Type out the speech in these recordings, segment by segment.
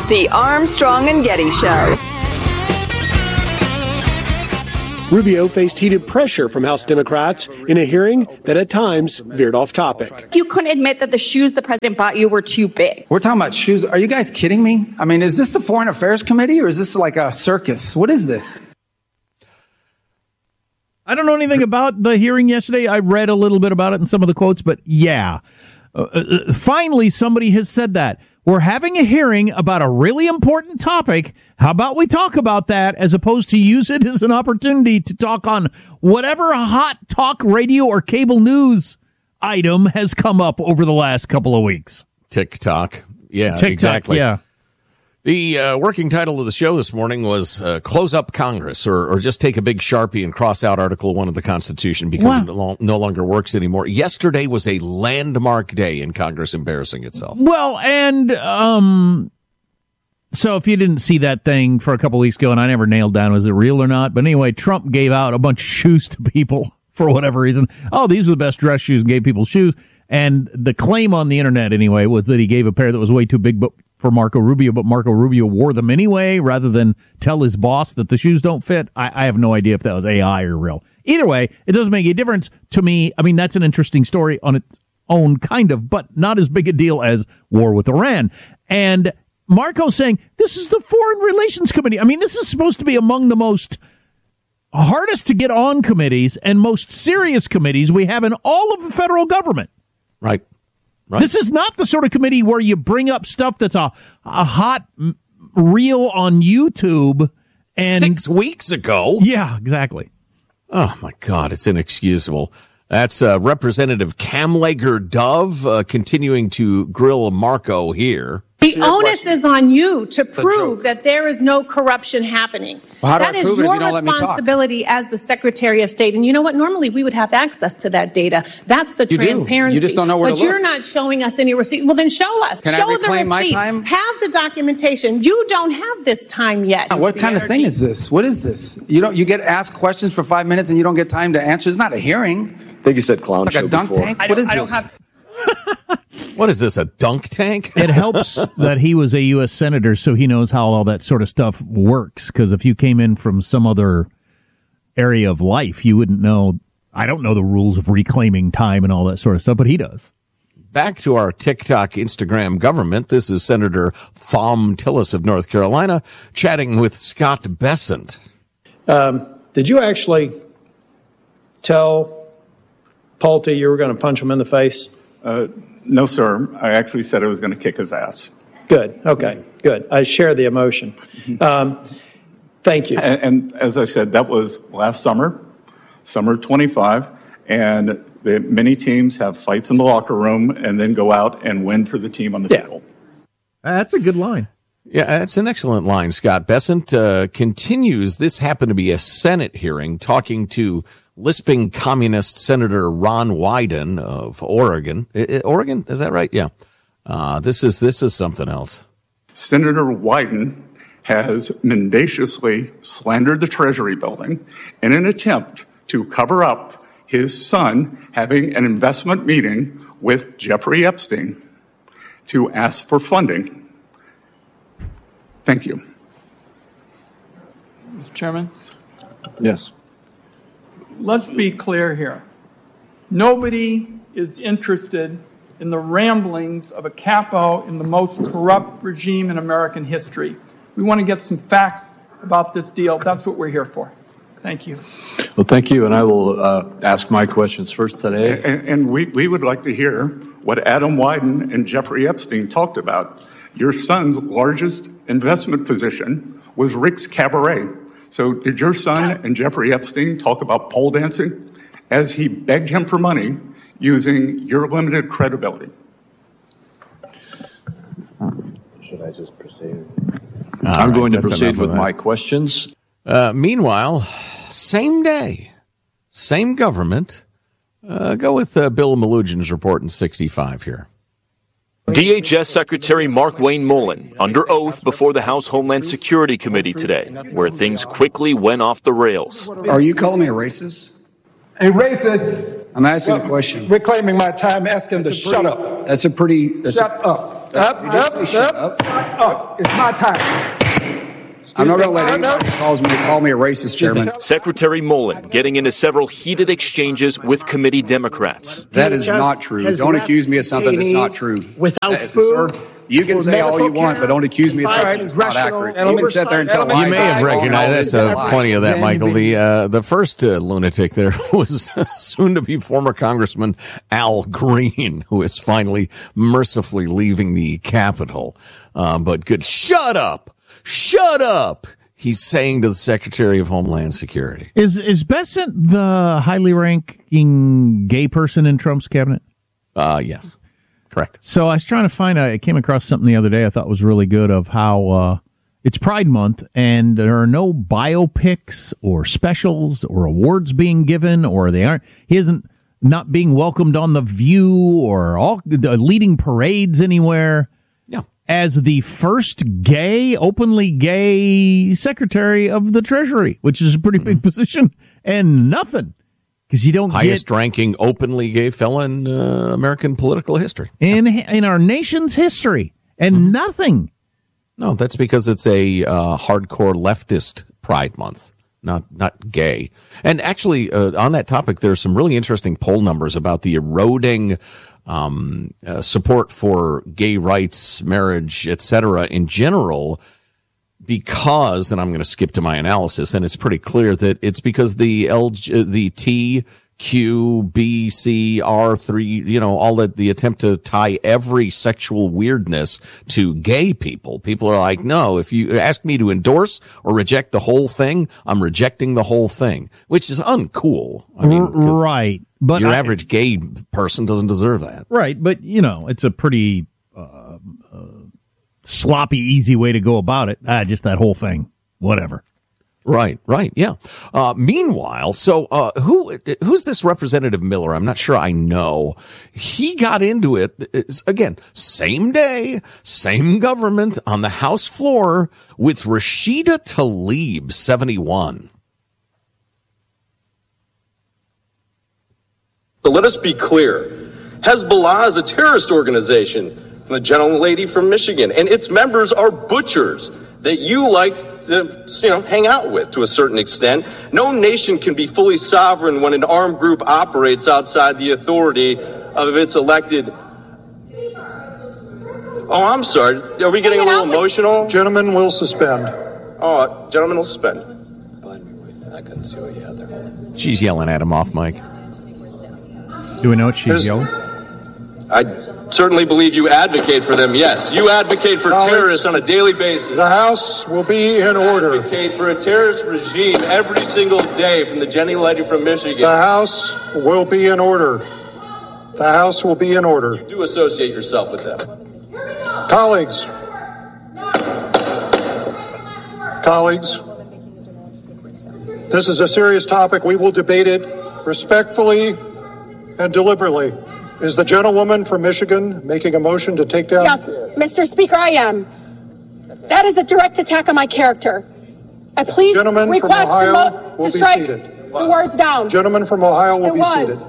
The Armstrong and Getty Show. Rubio faced heated pressure from House Democrats in a hearing that at times veered off topic. You couldn't admit that the shoes the president bought you were too big. We're talking about shoes. Are you guys kidding me? I mean, is this the Foreign Affairs Committee or is this like a circus? What is this? I don't know anything about the hearing yesterday. I read a little bit about it in some of the quotes, but yeah. Finally, somebody has said that. We're having a hearing about a really important topic. How about we talk about that as opposed to use it as an opportunity to talk on whatever hot talk radio or cable news item has come up over the last couple of weeks. TikTok. Yeah, TikTok, exactly. Yeah. The working title of the show this morning was Close Up Congress, or just take a big Sharpie and cross out Article 1 of the Constitution because it no longer works anymore. Yesterday was a landmark day in Congress embarrassing itself. Well, and so if you didn't see that thing for a couple weeks ago, and I never nailed down was it real or not, but anyway, Trump gave out a bunch of shoes to people for whatever reason. Oh, these are the best dress shoes, and gave people shoes. And the claim on the internet, anyway, was that he gave a pair that was way too big for Marco Rubio, but Marco Rubio wore them anyway, rather than tell his boss that the shoes don't fit. I have no idea if that was AI or real. Either way, it doesn't make any difference to me. I mean, that's an interesting story on its own, kind of, but not as big a deal as war with Iran. And Marco's saying, this is the Foreign Relations Committee. I mean, this is supposed to be among the most hardest to get on committees and most serious committees we have in all of the federal government. Right. This is not the sort of committee where you bring up stuff that's a hot reel on YouTube. And 6 weeks ago. Yeah, exactly. Oh, my God. It's inexcusable. That's Representative Kamlager Dove continuing to grill Marco here. The onus is on you to prove that there is no corruption happening. Well, that is your responsibility as the Secretary of State. And you know what? Normally we would have access to that data. That's the transparency. You just don't know where to look. But you're not showing us any receipt. Well, then show us. Can show I reclaim the receipts. My time? Have the documentation. You don't have this time yet. What kind of thing is this? What is this? You get asked questions for 5 minutes and you don't get time to answer. It's not a hearing. I think you said clown like show a dunk before. tank. What is this? What is this, a dunk tank? It helps that he was a U.S. Senator, so he knows how all that sort of stuff works. Because if you came in from some other area of life, you wouldn't know. I don't know the rules of reclaiming time and all that sort of stuff, but he does. Back to our TikTok, Instagram government. This is Senator Thom Tillis of North Carolina chatting with Scott Bessent. Did you actually tell Pulte you were going to punch him in the face? No, sir. I actually said I was going to kick his ass. Good. Okay. Good. I share the emotion. Thank you. And as I said, that was last summer, summer 25, and many teams have fights in the locker room and then go out and win for the team on the field. That's a good line. Yeah, that's an excellent line. Scott Bessent continues. This happened to be a Senate hearing talking to lisping communist Senator Ron Wyden of Oregon. Oregon, is that right? Yeah. This is something else. Senator Wyden has mendaciously slandered the Treasury building in an attempt to cover up his son having an investment meeting with Jeffrey Epstein to ask for funding. Thank you. Mr. Chairman? Yes. Let's be clear here. Nobody is interested in the ramblings of a capo in the most corrupt regime in American history. We want to get some facts about this deal. That's what we're here for. Thank you. Well, thank you, and I will ask my questions first today. And we would like to hear what Adam Wyden and Jeffrey Epstein talked about. Your son's largest investment position was Rick's Cabaret. So did your son and Jeffrey Epstein talk about pole dancing as he begged him for money using your limited credibility? Should I just proceed? I'm going to proceed with my questions. Meanwhile, same day, same government. Go with Bill Malugин's report in 65 here. DHS Secretary Mark Wayne Mullen under oath before the House Homeland Security Committee today, where things quickly went off the rails. Are you calling me a racist? A racist? I'm asking a question. Reclaiming my time, ask him to shut up. Shut up. up. It's my time. I'm not going to let anybody call me a racist, Chairman. Secretary Mullen getting into several heated exchanges with committee Democrats. That is not true. Don't accuse me of something that's not true. Without food. You can say all you want, but don't accuse me of something that's not accurate. You can sit there and tell lies. You may have recognized plenty of that, Michael. The first lunatic there was soon-to-be former Congressman Al Green, who is finally mercifully leaving the Capitol. But good. Shut up! Shut up! He's saying to the Secretary of Homeland Security. Is Bessent the highly ranking gay person in Trump's cabinet? Yes. Correct. So I was trying to find I came across something the other day I thought was really good of how it's Pride Month and there are no biopics or specials or awards being given he isn't not being welcomed on The View or all leading parades anywhere. Yeah. As the first openly gay Secretary of the Treasury, which is a pretty big position, and nothing. Because you don't highest ranking openly gay felon in American political history. In our nation's history. And nothing. No, that's because it's a hardcore leftist Pride Month, not gay. And actually, on that topic, there's some really interesting poll numbers about the eroding support for gay rights, marriage, etc. in general, because, and I'm going to skip to my analysis, and it's pretty clear that it's because the T, Q, B, C, R3, all that, the attempt to tie every sexual weirdness to gay people. People are like, no, if you ask me to endorse or reject the whole thing, I'm rejecting the whole thing, which is uncool. I mean, right. But your average gay person doesn't deserve that. Right. But, it's a pretty sloppy, easy way to go about it. Just that whole thing. Whatever. Right, yeah. Meanwhile, who's this Representative Miller? I'm not sure I know. He got into it, again, same day, same government, on the House floor with Rashida Tlaib, 71. So let us be clear. Hezbollah is a terrorist organization from the gentlelady from Michigan, and its members are butchers that you like to, hang out with to a certain extent. No nation can be fully sovereign when an armed group operates outside the authority of its elected. Oh, I'm sorry. Are we getting a little emotional? Gentlemen will suspend. Oh, gentlemen will suspend. I couldn't see what you had there. She's yelling at him off mic. Do we know what she's yelling? I certainly believe you advocate for them, yes. You advocate for terrorists on a daily basis. The House will be in order. You advocate for a terrorist regime every single day from the Jenny lady from Michigan. The House will be in order. The House will be in order. You do associate yourself with them. Colleagues, this is a serious topic. We will debate it respectfully and deliberately. Is the gentlewoman from Michigan making a motion to take down? Yes, Mr. Speaker, I am. That is a direct attack on my character. I please request to strike the words down. Gentleman from Ohio will be seated.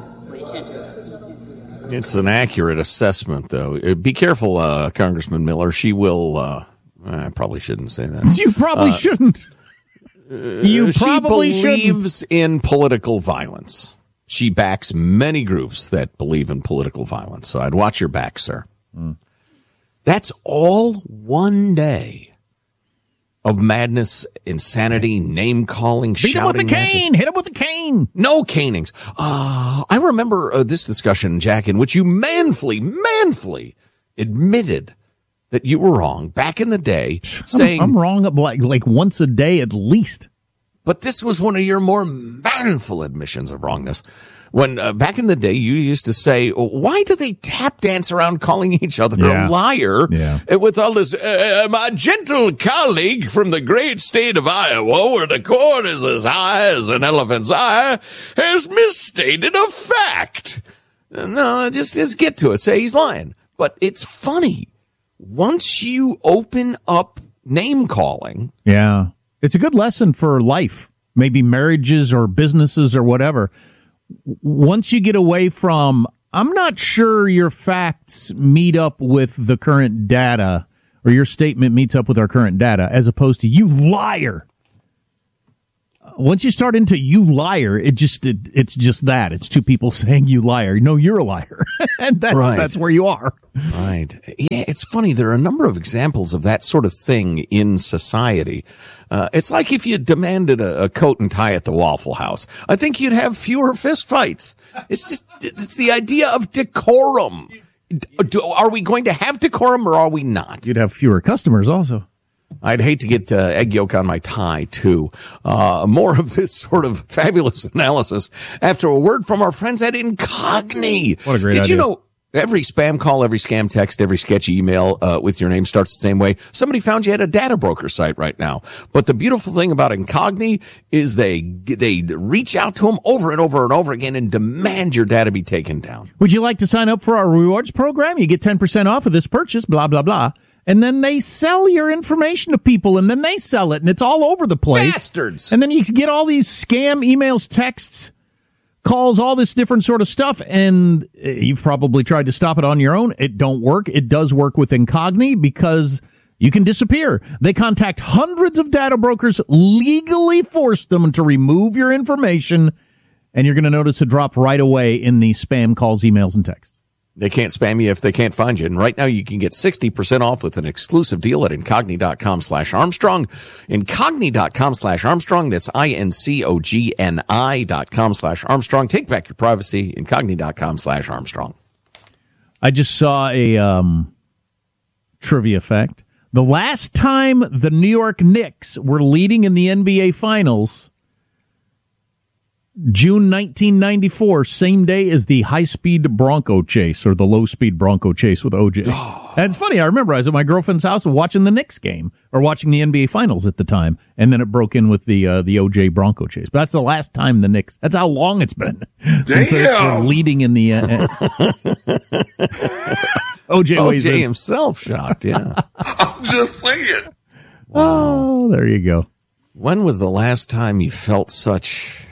It's an accurate assessment, though. Be careful, Congressman Miller. She will, I probably shouldn't say that. You probably shouldn't. She believes in political violence. She backs many groups that believe in political violence. So I'd watch your back, sir. That's all one day of madness, insanity, name-calling, shouting. Hit him with a cane. No canings. I remember this discussion, Jack, in which you manfully admitted that you were wrong back in the day, saying... I'm wrong like once a day at least. But this was one of your more manful admissions of wrongness. When back in the day, you used to say, why do they tap dance around calling each other a liar? Yeah. With all this, my gentle colleague from the great state of Iowa, where the corn is as high as an elephant's eye, has misstated a fact. No, just get to it. Say he's lying. But it's funny. Once you open up name calling. Yeah. It's a good lesson for life, maybe marriages or businesses or whatever. Once you get away from I'm not sure your facts meet up with the current data, or your statement meets up with our current data, as opposed to you liar. Once you start into you liar, it's just that. It's two people saying you liar. No, you're a liar. And that's where you are. Right. Yeah, it's funny. There are a number of examples of that sort of thing in society. It's like if you demanded a coat and tie at the Waffle House. I think you'd have fewer fist fights. It's the idea of decorum. Are we going to have decorum or are we not? You'd have fewer customers also. I'd hate to get egg yolk on my tie, too. More of this sort of fabulous analysis after a word from our friends at Incogni. What a great idea. Did you know every spam call, every scam text, every sketchy email with your name starts the same way? Somebody found you at a data broker site right now. But the beautiful thing about Incogni is they reach out to them over and over and over again and demand your data be taken down. Would you like to sign up for our rewards program? You get 10% off of this purchase, blah, blah, blah. And then they sell your information to people, and then they sell it, and it's all over the place. Bastards! And then you get all these scam emails, texts, calls, all this different sort of stuff, and you've probably tried to stop it on your own. It don't work. It does work with Incogni because you can disappear. They contact hundreds of data brokers, legally force them to remove your information, and you're going to notice a drop right away in the spam calls, emails, and texts. They can't spam you if they can't find you. And right now you can get 60% off with an exclusive deal at Incogni.com/Armstrong. Incogni.com/Armstrong. That's INCOGNI.com/Armstrong. Take back your privacy. Incogni.com/Armstrong. I just saw a trivia fact. The last time the New York Knicks were leading in the NBA Finals, June 1994, same day as the high-speed Bronco chase, or the low-speed Bronco chase with OJ. And it's funny, I remember I was at my girlfriend's house watching the Knicks game, or watching the NBA Finals at the time, and then it broke in with the OJ Bronco chase. But that's the last time the Knicks, that's how long it's been since the Knicks were leading in the OJ himself shocked, yeah. I'm just saying. Wow. Oh, there you go. When was the last time you felt such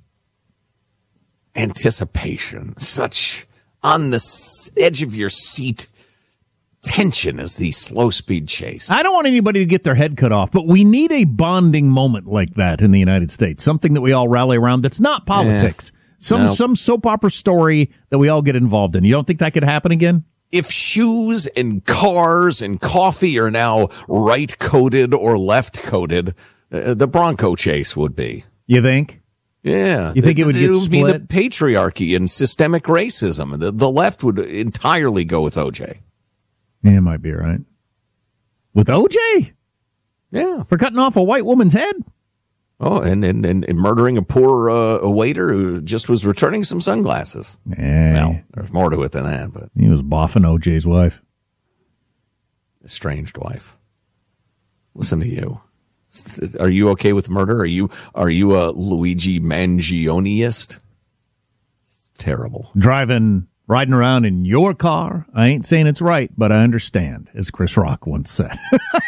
anticipation, such on the edge of your seat tension as the slow speed chase? I don't want anybody to get their head cut off, but we need a bonding moment like that in the United States. Something that we all rally around that's not politics. Some soap opera story that we all get involved in. You don't think that could happen again? If shoes and cars and coffee are now right coded or left coded, the Bronco chase would be. You think? Yeah. You think it would get split? Be the patriarchy and systemic racism. The left would entirely go with OJ. Yeah, it might be right. With OJ? Yeah. For cutting off a white woman's head? Oh, and murdering a poor a waiter who just was returning some sunglasses. Yeah. Well, there's more to it than that, but he was boffing OJ's wife. Estranged wife. Listen to you. Are you okay with murder? Are you a Luigi Mangione-ist? It's terrible. Riding around in your car. I ain't saying it's right, but I understand, as Chris Rock once said.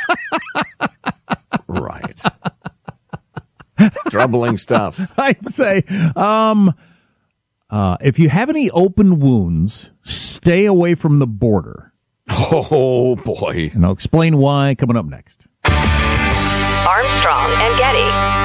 Right. Troubling stuff. I'd say, if you have any open wounds, stay away from the border. Oh, boy. And I'll explain why coming up next. Armstrong and Getty.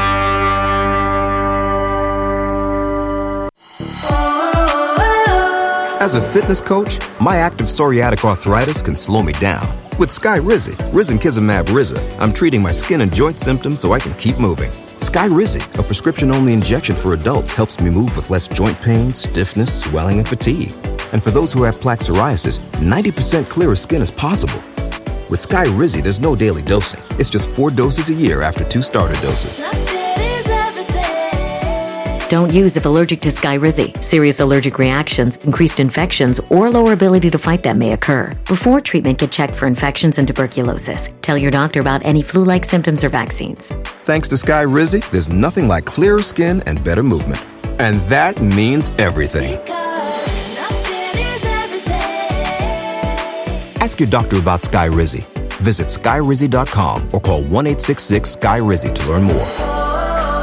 As a fitness coach, my active psoriatic arthritis can slow me down. With Skyrizi, risankizumab Riza, I'm treating my skin and joint symptoms so I can keep moving. Skyrizi, a prescription-only injection for adults, helps me move with less joint pain, stiffness, swelling, and fatigue. And for those who have plaque psoriasis, 90% clearer skin is possible. With Skyrizi, there's no daily dosing. It's just 4 doses a year after 2 starter doses. Don't use if allergic to Skyrizi. Serious allergic reactions, increased infections, or lower ability to fight them may occur. Before treatment, get checked for infections and tuberculosis. Tell your doctor about any flu-like symptoms or vaccines. Thanks to Skyrizi, there's nothing like clearer skin and better movement. And that means everything. Ask your doctor about Skyrizi. Visit Skyrizi.com or call 1-866-SKY-RIZI to learn more.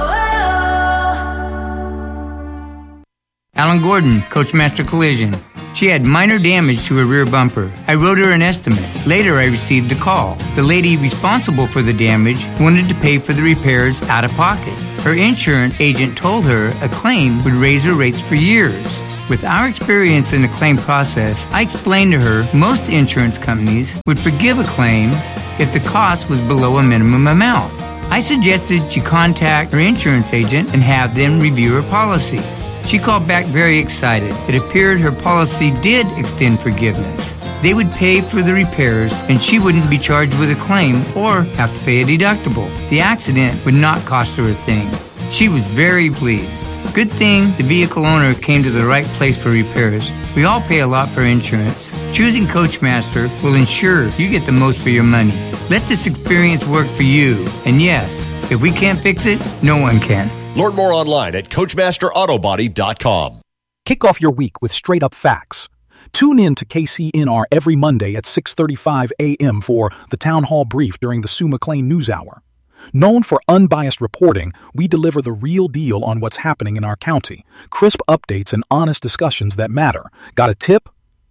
Alan Gordon, Coachmaster Collision. She had minor damage to her rear bumper. I wrote her an estimate. Later, I received a call. The lady responsible for the damage wanted to pay for the repairs out of pocket. Her insurance agent told her a claim would raise her rates for years. With our experience in the claim process, I explained to her most insurance companies would forgive a claim if the cost was below a minimum amount. I suggested she contact her insurance agent and have them review her policy. She called back very excited. It appeared her policy did extend forgiveness. They would pay for the repairs and she wouldn't be charged with a claim or have to pay a deductible. The accident would not cost her a thing. She was very pleased. Good thing the vehicle owner came to the right place for repairs. We all pay a lot for insurance. Choosing Coachmaster will ensure you get the most for your money. Let this experience work for you. And yes, if we can't fix it, no one can. Learn more online at CoachmasterAutobody.com. Kick off your week with straight-up facts. Tune in to KCNR every Monday at 6:35 a.m. for the Town Hall Brief during the Sue McLean News Hour. Known for unbiased reporting, we deliver the real deal on what's happening in our county. Crisp updates and honest discussions that matter. Got a tip?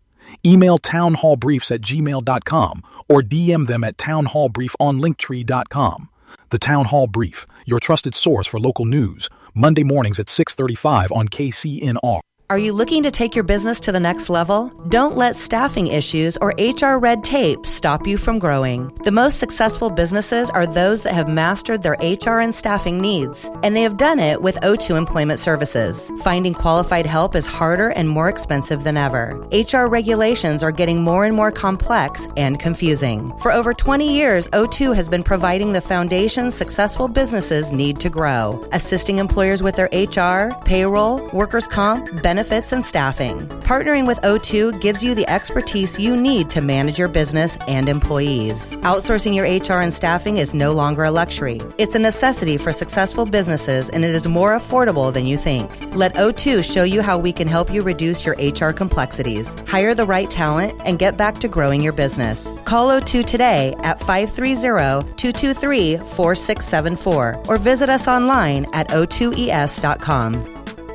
Email townhallbriefs@gmail.com or DM them at townhallbrief on linktree.com. The Town Hall Brief, your trusted source for local news. Monday mornings at 6:35 on KCNR. Are you looking to take your business to the next level? Don't let staffing issues or HR red tape stop you from growing. The most successful businesses are those that have mastered their HR and staffing needs, and they have done it with O2 Employment Services. Finding qualified help is harder and more expensive than ever. HR regulations are getting more and more complex and confusing. For over 20 years, O2 has been providing the foundation successful businesses need to grow, assisting employers with their HR, payroll, workers' comp, benefits, and staffing. Partnering with O2 gives you the expertise you need to manage your business and employees. Outsourcing your HR and staffing is no longer a luxury. It's a necessity for successful businesses, and it is more affordable than you think. Let O2 show you how we can help you reduce your HR complexities, hire the right talent, and get back to growing your business. Call O2 today at 530-223-4674 or visit us online at o2es.com.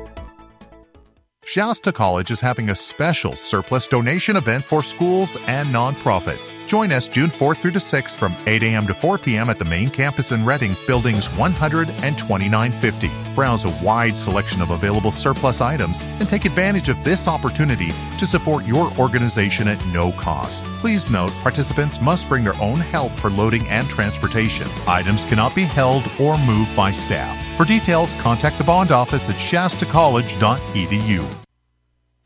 Shasta College is having a special surplus donation event for schools and nonprofits. Join us June 4th through the 6th from 8 a.m. to 4 p.m. at the main campus in Reading, buildings 100 and 2950. Browse a wide selection of available surplus items and take advantage of this opportunity to support your organization at no cost. Please note, participants must bring their own help for loading and transportation. Items cannot be held or moved by staff. For details, contact the bond office at shastacollege.edu.